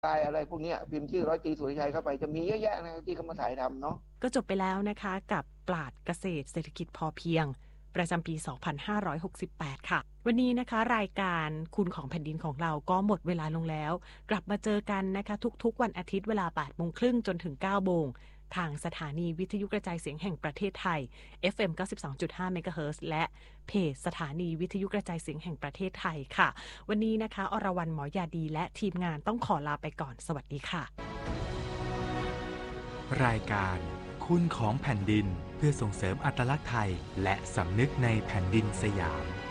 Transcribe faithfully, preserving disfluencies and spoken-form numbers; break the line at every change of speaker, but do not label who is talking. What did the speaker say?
ตายอะไรพวกนี้พิมพ์ชื่อร้อยตรีสุริชัยเข้าไปจะมีเยอะแยะนะที่เขามาถ่ายทำเนาะ
ก็จบไปแล้วนะคะกับปราชญ์เกษตรเศรษฐกิจพอเพียงประจำปี สองพันห้าร้อยหกสิบแปด ค่ะวันนี้นะคะรายการคุณของแผ่นดินของเราก็หมดเวลาลงแล้วกลับมาเจอกันนะคะทุกๆวันอาทิตย์เวลา แปดโมงครึ่งจนถึง เก้าโมงทางสถานีวิทยุกระจายเสียงแห่งประเทศไทย เอฟ เอ็ม เก้าสิบสองจุดห้า เมกะเฮิรตซ์และเพจสถานีวิทยุกระจายเสียงแห่งประเทศไทยค่ะวันนี้นะคะอรวรรณหมอยาดีและทีมงานต้องขอลาไปก่อนสวัสดีค่ะ
รายการคุณของแผ่นดินเพื่อส่งเสริมอัตลักษณ์ไทยและสำนึกในแผ่นดินสยาม